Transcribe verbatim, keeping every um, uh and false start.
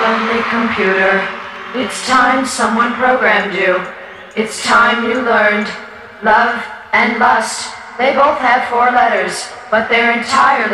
lonely computer. It's time someone programmed you. It's time you learned. Love and lust, they both have four letters, but they're entirely